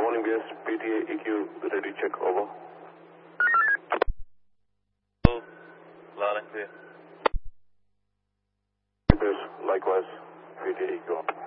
morning, BS. PTA EQ ready, check, over. Loud and clear. BS, likewise, PTA EQ on.